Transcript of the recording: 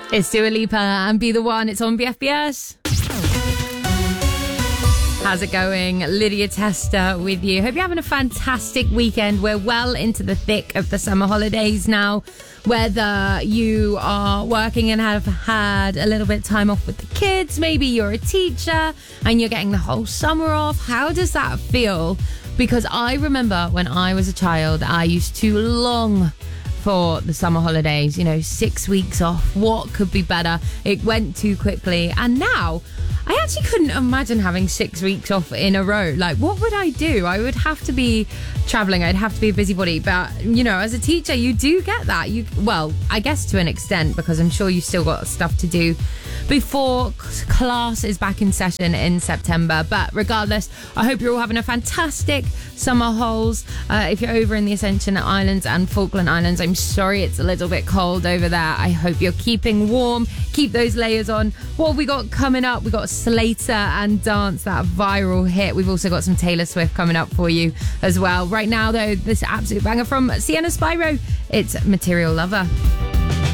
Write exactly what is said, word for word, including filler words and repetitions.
It's Dua Lipa and Be The One. It's on B F B S. How's it going? Lydia Tester with you. Hope you're having a fantastic weekend. We're well into the thick of the summer holidays now. Whether you are working and have had a little bit of time off with the kids, maybe you're a teacher and you're getting the whole summer off. How does that feel? Because I remember when I was a child, I used to long for the summer holidays, you know, six weeks off. What could be better? It went too quickly. And now I actually couldn't imagine having six weeks off in a row. Like, what would I do? I would have to be traveling. I'd have to be a busybody. But, you know, as a teacher, you do get that. You, well, I guess to an extent, because I'm sure you still got stuff to do before class is back in session in September. But regardless, I hope you're all having a fantastic summer holes. Uh, if you're over in the Ascension Islands and Falkland Islands, I'm sorry it's a little bit cold over there. I hope you're keeping warm. Keep those layers on. What have we got coming up? We've got Slater and Dance, that viral hit. We've also got some Taylor Swift coming up for you as well. Right now, though, this absolute banger from Sienna Spyro. It's Material Lover.